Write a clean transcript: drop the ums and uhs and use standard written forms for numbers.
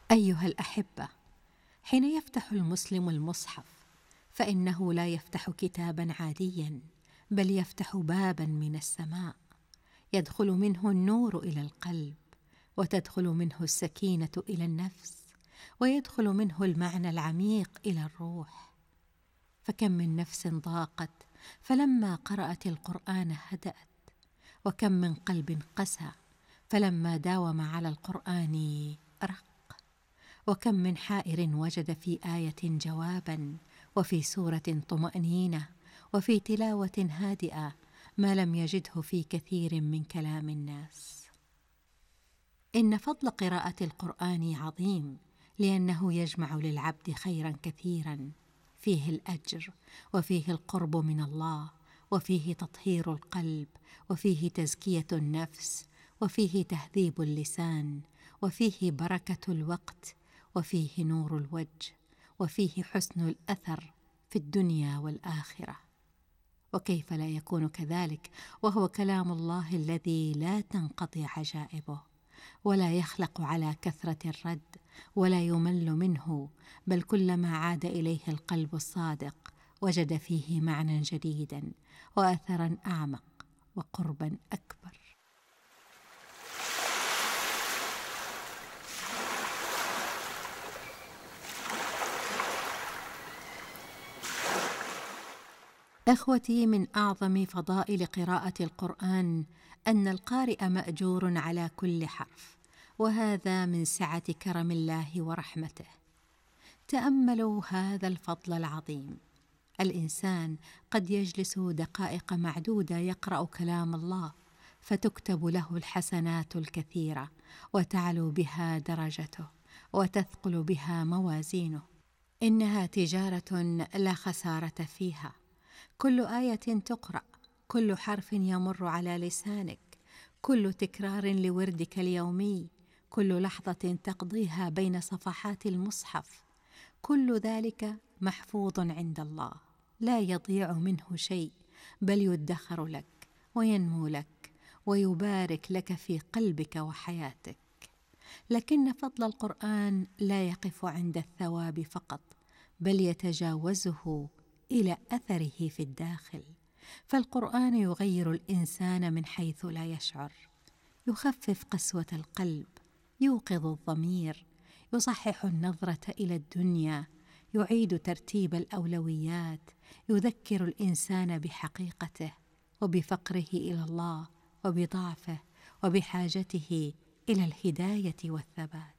أيها الأحبة، حين يفتح المسلم المصحف فإنه لا يفتح كتابا عاديا، بل يفتح بابا من السماء، يدخل منه النور إلى القلب، وتدخل منه السكينة إلى النفس، ويدخل منه المعنى العميق إلى الروح. فكم من نفس ضاقت فلما قرأت القرآن هدأت، وكم من قلب قسى فلما داوم على القرآن رق، وكم من حائر وجد في آية جوابا، وفي سورة طمأنينة، وفي تلاوة هادئة ما لم يجده في كثير من كلام الناس. إن فضل قراءة القرآن عظيم، لأنه يجمع للعبد خيرا كثيرا، فيه الأجر، وفيه القرب من الله، وفيه تطهير القلب، وفيه تزكية النفس، وفيه تهذيب اللسان، وفيه بركة الوقت، وفيه نور الوجه، وفيه حسن الأثر في الدنيا والآخرة. وكيف لا يكون كذلك وهو كلام الله الذي لا تنقضي عجائبه، ولا يخلق على كثرة الرد، ولا يمل منه، بل كلما عاد إليه القلب الصادق وجد فيه معنى جديدا وأثرا أعمق وقربا أكبر. إخوتي، من أعظم فضائل قراءة القرآن أن القارئ مأجور على كل حرف، وهذا من سعة كرم الله ورحمته. تأملوا هذا الفضل العظيم. الإنسان قد يجلس دقائق معدودة يقرأ كلام الله، فتكتب له الحسنات الكثيرة، وتعلو بها درجته، وتثقل بها موازينه. إنها تجارة لا خسارة فيها. كل آية تقرأ، كل حرف يمر على لسانك، كل تكرار لوردك اليومي، كل لحظة تقضيها بين صفحات المصحف، كل ذلك محفوظ عند الله، لا يضيع منه شيء، بل يدخر لك وينمو لك ويبارك لك في قلبك وحياتك. لكن فضل القرآن لا يقف عند الثواب فقط، بل يتجاوزه إلى أثره في الداخل. فالقرآن يغير الإنسان من حيث لا يشعر، يخفف قسوة القلب، يوقظ الضمير، يصحح النظرة إلى الدنيا، يعيد ترتيب الأولويات، يذكر الإنسان بحقيقته وبفقره إلى الله، وبضعفه، وبحاجته إلى الهداية والثبات.